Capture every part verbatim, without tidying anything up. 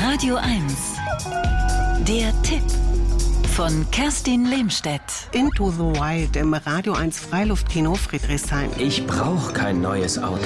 Radio eins. Der Tipp von Kerstin Lehmstedt. Into the Wild im Radio eins Freiluftkino Friedrichshain. Ich brauche kein neues Auto.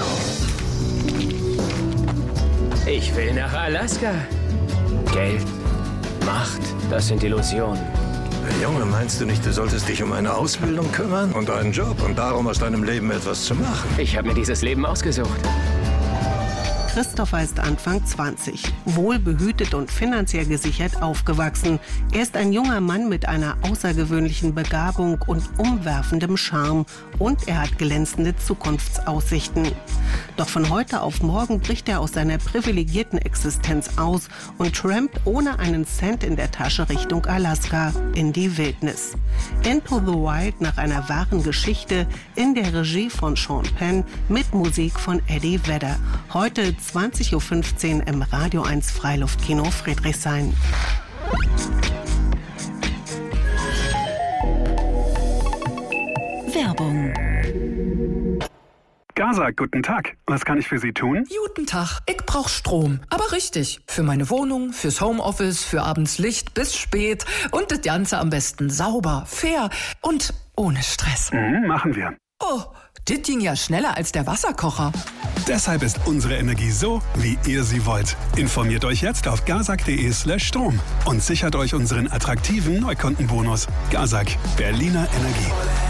Ich will nach Alaska. Geld, Macht, das sind Illusionen. Junge, meinst du nicht, du solltest dich um eine Ausbildung kümmern und einen Job und darum aus deinem Leben etwas zu machen? Ich habe mir dieses Leben ausgesucht. Christopher ist Anfang zwanzig, wohlbehütet und finanziell gesichert aufgewachsen. Er ist ein junger Mann mit einer außergewöhnlichen Begabung und umwerfendem Charme und er hat glänzende Zukunftsaussichten. Doch von heute auf morgen bricht er aus seiner privilegierten Existenz aus und trampt ohne einen Cent in der Tasche Richtung Alaska in die Wildnis. Into the Wild nach einer wahren Geschichte in der Regie von Sean Penn mit Musik von Eddie Vedder. Heute zwanzig Uhr fünfzehn im Radio eins Freiluftkino Friedrichshain. Werbung. Gaza, guten Tag. Was kann ich für Sie tun? Guten Tag. Ich brauch Strom. Aber richtig. Für meine Wohnung, fürs Homeoffice, für abends Licht bis spät. Und das Ganze am besten sauber, fair und ohne Stress. Mhm, machen wir. Oh, das ging ja schneller als der Wasserkocher. Deshalb ist unsere Energie so, wie ihr sie wollt. Informiert euch jetzt auf gazak.de slash Strom und sichert euch unseren attraktiven Neukundenbonus. Gazak, Berliner Energie.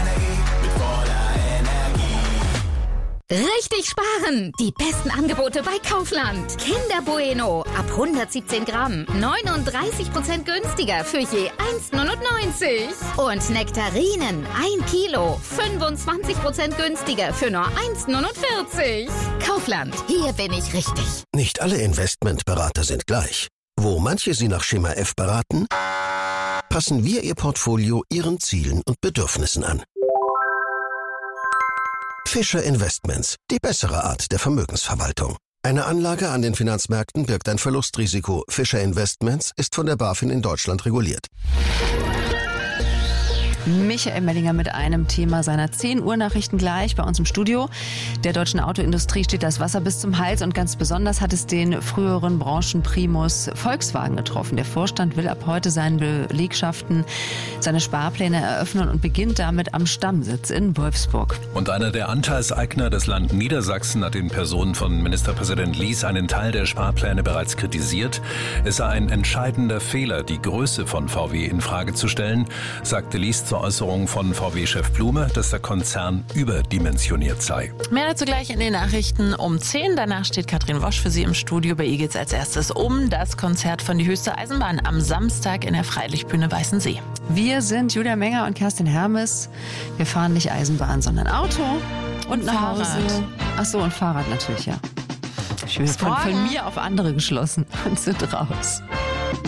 Richtig sparen! Die besten Angebote bei Kaufland. Kinder Bueno ab hundertsiebzehn Gramm. neununddreißig Prozent günstiger für je eins neunundneunzig. Und Nektarinen ein Kilo. fünfundzwanzig Prozent günstiger für nur eins neunundvierzig. Kaufland, hier bin ich richtig. Nicht alle Investmentberater sind gleich. Wo manche Sie nach Schema F beraten, passen wir Ihr Portfolio Ihren Zielen und Bedürfnissen an. Fischer Investments, die bessere Art der Vermögensverwaltung. Eine Anlage an den Finanzmärkten birgt ein Verlustrisiko. Fischer Investments ist von der BaFin in Deutschland reguliert. Michael Mellinger mit einem Thema seiner zehn Uhr Nachrichten gleich bei uns im Studio. Der deutschen Autoindustrie steht das Wasser bis zum Hals und ganz besonders hat es den früheren Branchenprimus Volkswagen getroffen. Der Vorstand will ab heute seinen Belegschaften seine Sparpläne eröffnen und beginnt damit am Stammsitz in Wolfsburg. Und einer der Anteilseigner, das Land Niedersachsen, hat in Person von Ministerpräsident Lies einen Teil der Sparpläne bereits kritisiert. Es sei ein entscheidender Fehler, die Größe von V W in Frage zu stellen, sagte Lies zur Äußerung von V W-Chef Blume, dass der Konzern überdimensioniert sei. Mehr dazu gleich in den Nachrichten um zehn. Danach steht Katrin Wosch für Sie im Studio. Bei ihr geht es als erstes um das Konzert von Die Höchste Eisenbahn am Samstag in der Freilichtbühne Weißensee. Wir sind Julia Menger und Kerstin Hermes. Wir fahren nicht Eisenbahn, sondern Auto und, und nach Fahrrad. Hause. Ach so, und Fahrrad natürlich, ja. Schön. Von, von mir auf andere geschlossen und sind raus.